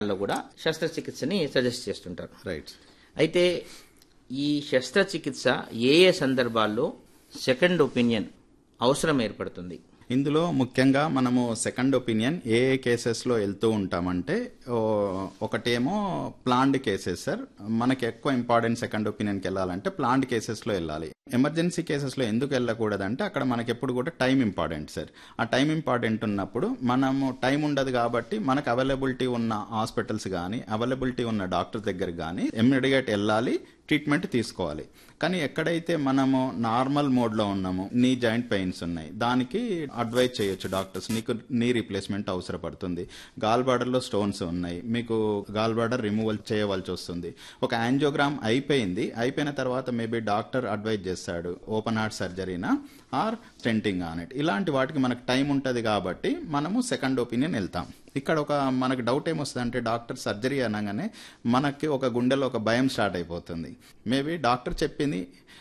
లో కూడా శస్త్రచికిత్సని సజెస్ట్ చేస్తుంటారు. రైట్. అయితే ఈ శస్త్రచికిత్స ఏ ఏ సందర్భాల్లో సెకండ్ ఒపీనియన్ అవసరం ఏర్పడుతుంది? ఇందులో ముఖ్యంగా మనము సెకండ్ ఒపీనియన్ ఏ ఏ కేసెస్లో వెళ్తూ ఉంటామంటే, ఒకటేమో ప్లాన్డ్ కేసెస్ సార్. మనకి ఎక్కువ ఇంపార్టెంట్ సెకండ్ ఒపీనియన్కి వెళ్ళాలంటే ప్లాన్డ్ కేసెస్లో వెళ్ళాలి. ఎమర్జెన్సీ కేసెస్లో ఎందుకు వెళ్ళకూడదంటే అక్కడ మనకి ఎప్పుడు కూడా టైం ఇంపార్టెంట్ సార్. ఆ టైం ఇంపార్టెంట్ ఉన్నప్పుడు మనము టైం ఉండదు కాబట్టి మనకు అవైలబిలిటీ ఉన్న హాస్పిటల్స్ కానీ అవైలబిలిటీ ఉన్న డాక్టర్ దగ్గర కానీ ఇమ్మీడియట్ వెళ్ళాలి, ట్రీట్మెంట్ తీసుకోవాలి. కానీ ఎక్కడైతే మనము నార్మల్ మోడ్లో ఉన్నామో, నీ జాయింట్ పెయిన్స్ ఉన్నాయి, దానికి అడ్వైజ్ చేయొచ్చు డాక్టర్స్, నీకు నీ రీప్లేస్మెంట్ అవసరపడుతుంది, గాల్ బార్డర్లో స్టోన్స్ ఉన్నాయి, మీకు గాల్ బార్డర్ రిమూవల్ చేయవలసి వస్తుంది, ఒక యాంజియోగ్రామ్ అయిపోయిన తర్వాత మేబీ డాక్టర్ అడ్వైజ్ చేస్తాడు open heart సర్జరీనా are stenting on it. ఇలాంటి వాటికి మనకు టైం ఉంటుంది కాబట్టి మనము సెకండ్ ఒపీనియన్ వెళ్తాం. ఇక్కడ ఒక మనకు డౌట్ ఏమొస్తుంది అంటే, డాక్టర్ సర్జరీ అనగానే మనకి ఒక గుండెలో ఒక భయం స్టార్ట్ అయిపోతుంది. మేబీ డాక్టర్ చెప్పింది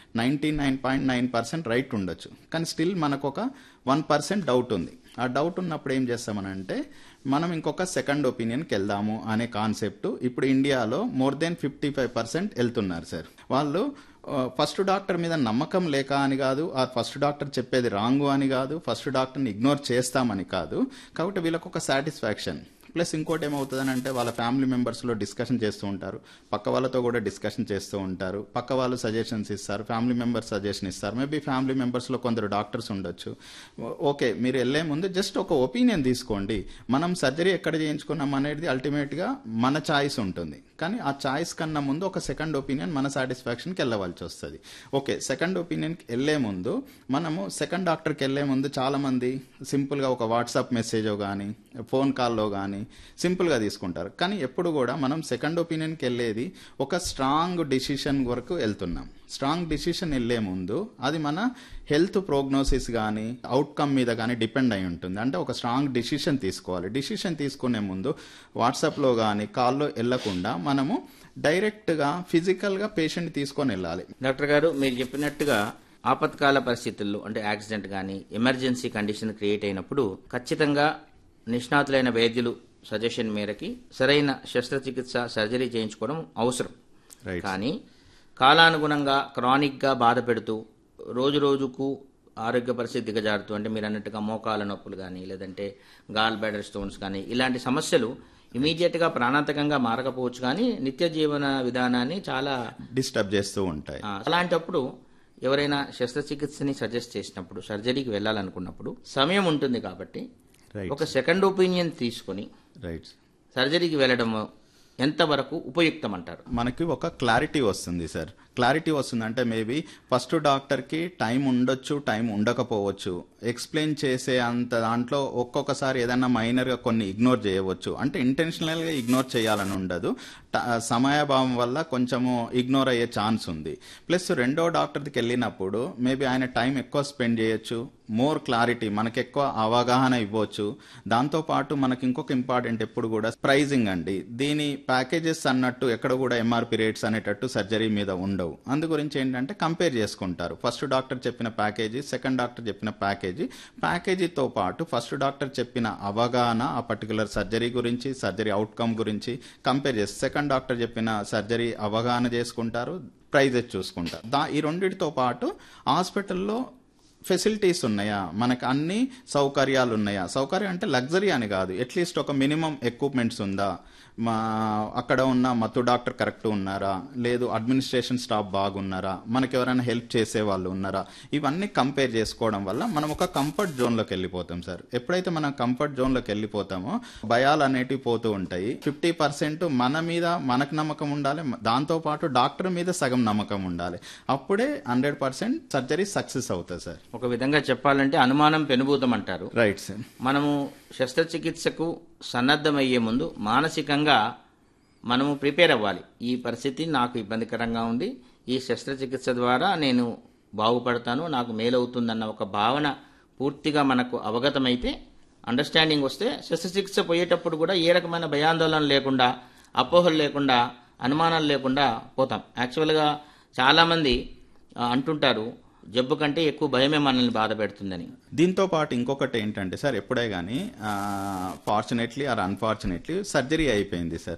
99.9% రైట్ ఉండొచ్చు, కానీ స్టిల్ మనకు ఒక 1% డౌట్ ఉంది. ఆ డౌట్ ఉన్నప్పుడు ఏం చేస్తామనంటే, మనం ఇంకొక సెకండ్ ఒపీనియన్కి వెళ్దాము అనే కాన్సెప్ట్ ఇప్పుడు ఇండియాలో మోర్ దెన్ 55% వెళ్తున్నారు సార్. వాళ్ళు ఫస్ట్ డాక్టర్ మీద నమ్మకం లేక అని కాదు, ఆ ఫస్ట్ డాక్టర్ చెప్పేది రాంగు అని కాదు, ఫస్ట్ డాక్టర్ని ఇగ్నోర్ చేస్తామని కాదు, కాబట్టి వీళ్ళకు ఒక సాటిస్ఫాక్షన్. ప్లస్ ఇంకోటి ఏమవుతుందని అంటే, వాళ్ళ ఫ్యామిలీ మెంబర్స్లో డిస్కషన్ చేస్తూ ఉంటారు, పక్క వాళ్ళతో కూడా డిస్కషన్ చేస్తూ ఉంటారు, పక్క వాళ్ళు సజెషన్స్ ఇస్తారు, ఫ్యామిలీ మెంబర్స్ సజెషన్ ఇస్తారు. మేబీ ఫ్యామిలీ మెంబర్స్లో కొందరు డాక్టర్స్ ఉండొచ్చు. ఓకే, మీరు వెళ్లే ముందు జస్ట్ ఒక ఒపీనియన్ తీసుకోండి. మనం సర్జరీ ఎక్కడ చేయించుకున్నాం అనేది అల్టిమేట్గా మన ఛాయిస్ ఉంటుంది, కానీ ఆ ఛాయిస్ కన్నా ముందు ఒక సెకండ్ ఒపీనియన్ మన సాటిస్ఫాక్షన్కి వెళ్ళవలసి వస్తుంది. ఓకే, సెకండ్ ఒపీనియన్కి వెళ్లే ముందు మనము సెకండ్ డాక్టర్కి వెళ్లే ముందు చాలామంది సింపుల్గా ఒక వాట్సాప్ మెసేజో కానీ ఫోన్ కాల్లో కానీ సింపుల్గా తీసుకుంటారు. కానీ ఎప్పుడు కూడా మనం సెకండ్ ఒపీనియన్కి వెళ్ళేది ఒక స్ట్రాంగ్ డిసిషన్ వరకు వెళ్తున్నాం. స్ట్రాంగ్ డిసిషన్ వెళ్లే ముందు అది మన హెల్త్ ప్రోగ్నోసిస్ కానీ అవుట్కమ్ మీద కానీ డిపెండ్ అయి ఉంటుంది. అంటే ఒక స్ట్రాంగ్ డిసిషన్ తీసుకోవాలి. డిసిషన్ తీసుకునే ముందు వాట్సాప్లో కానీ కాల్లో వెళ్లకుండా మనము డైరెక్ట్గా ఫిజికల్గా పేషెంట్ తీసుకొని వెళ్ళాలి. డాక్టర్ గారు, మీరు చెప్పినట్టుగా ఆపత్కాల పరిస్థితుల్లో అంటే యాక్సిడెంట్ కానీ ఎమర్జెన్సీ కండిషన్ క్రియేట్ అయినప్పుడు ఖచ్చితంగా నిష్ణాతులైన వైద్యులు సజెషన్ మేరకి సరైన శస్త్రచికిత్స సర్జరీ చేయించుకోవడం అవసరం. కానీ కాలానుగుణంగా క్రానిక్గా బాధ పెడుతూ రోజు రోజుకు ఆరోగ్య పరిస్థితి దిగజారుతూ, అంటే మీరు అన్నట్టుగా మోకాల నొప్పులు కానీ లేదంటే గాల్ బ్లాడర్ స్టోన్స్ కానీ ఇలాంటి సమస్యలు ఇమీడియట్గా ప్రాణాంతకంగా మారకపోవచ్చు, కానీ నిత్య జీవన విధానాన్ని చాలా డిస్టర్బ్ చేస్తూ ఉంటాయి. అలాంటప్పుడు ఎవరైనా శస్త్రచికిత్సని సజెస్ట్ చేసినప్పుడు, సర్జరీకి వెళ్ళాలనుకున్నప్పుడు సమయం ఉంటుంది కాబట్టి ఒక సెకండ్ ఒపీనియన్ తీసుకుని సర్జరీకి వెళ్ళడం ఎంతవరకు ఉపయుక్తం అంటారు? మనకి ఒక క్లారిటీ వస్తుంది సార్. క్లారిటీ వస్తుందంటే మేబీ ఫస్ట్ డాక్టర్కి టైం ఉండొచ్చు, టైం ఉండకపోవచ్చు, ఎక్స్ప్లెయిన్ చేసే అంత దాంట్లో ఒక్కొక్కసారి ఏదైనా మైనర్గా కొన్ని ఇగ్నోర్ చేయవచ్చు. అంటే ఇంటెన్షనల్గా ఇగ్నోర్ చేయాలని ఉండదు, సమయాభావం వల్ల కొంచెము ఇగ్నోర్ అయ్యే ఛాన్స్ ఉంది. ప్లస్ రెండో డాక్టర్కి వెళ్ళినప్పుడు మేబీ ఆయన టైం ఎక్కువ స్పెండ్ చేయొచ్చు, మోర్ క్లారిటీ మనకి ఎక్కువ అవగాహన ఇవ్వచ్చు. దాంతోపాటు మనకి ఇంకొక ఇంపార్టెంట్ ఎప్పుడు కూడా ప్రైజింగ్ అండి. దీని ప్యాకేజెస్ అన్నట్టు ఎక్కడ కూడా ఎంఆర్పి రేట్స్ అనేటట్టు సర్జరీ మీద ఉండవు. అందు గురించి ఏంటంటే కంపేర్ చేసుకుంటారు. ఫస్ట్ డాక్టర్ చెప్పిన ప్యాకేజీ, సెకండ్ డాక్టర్ చెప్పిన ప్యాకేజీతో పాటు ఫస్ట్ డాక్టర్ చెప్పిన అవగాహన ఆ పర్టికులర్ సర్జరీ గురించి, సర్జరీ అవుట్కమ్ గురించి కంపేర్ చేసి సెకండ్ డాక్టర్ చెప్పిన సర్జరీ అవగాహన చేసుకుంటారు, ప్రైజెస్ చూసుకుంటారు. ఈ రెండింటితో పాటు హాస్పిటల్లో ఫెసిలిటీస్ ఉన్నాయా, మనకు అన్ని సౌకర్యాలు ఉన్నాయా, సౌకర్యం అంటే లగ్జరీ అని కాదు, అట్లీస్ట్ ఒక మినిమం ఎక్విప్మెంట్స్ ఉందా, అక్కడ ఉన్న మత్తు డాక్టర్ కరెక్ట్ ఉన్నారా, లేదు అడ్మినిస్ట్రేషన్ స్టాఫ్ బాగున్నారా, మనకి ఎవరైనా హెల్ప్ చేసే వాళ్ళు ఉన్నారా, ఇవన్నీ కంపేర్ చేసుకోవడం వల్ల మనం ఒక కంఫర్ట్ జోన్లోకి వెళ్ళిపోతాం సార్. ఎప్పుడైతే మనం కంఫర్ట్ జోన్లోకి వెళ్ళిపోతామో భయాలు అనేటివి పోతూ ఉంటాయి. 50% మన మీద మనకు నమ్మకం ఉండాలి, దాంతోపాటు డాక్టర్ మీద సగం నమ్మకం ఉండాలి. అప్పుడే 100% సర్జరీ సక్సెస్ అవుతుంది సార్. ఒక విధంగా చెప్పాలంటే అనుమానం పెనుభూతం అంటారు. Right sir. మనము శస్త్రచికిత్సకు సన్నద్ధమయ్యే ముందు మానసికంగా మనము ప్రిపేర్ అవ్వాలి. ఈ పరిస్థితి నాకు ఇబ్బందికరంగా ఉంది, ఈ శస్త్రచికిత్స ద్వారా నేను బాగుపడతాను, నాకు మేలవుతుందన్న ఒక భావన పూర్తిగా మనకు అవగతమైతే, అండర్స్టాండింగ్ వస్తే శస్త్రచికిత్స పోయేటప్పుడు కూడా ఏ రకమైన భయాందోళన లేకుండా, అపోహలు లేకుండా, అనుమానాలు లేకుండా పోతాం. యాక్చువల్గా చాలామంది అంటుంటారు, జబ్బు కంటే ఎక్కువ భయమే మనల్ని బాధ పెడుతుందని. దీంతో పాటు ఇంకొకటి ఏంటంటే సార్, ఎప్పుడే కానీ ఫార్చునేట్లీ ఆర్ అన్ఫార్చునేట్లీ సర్జరీ అయిపోయింది సార్,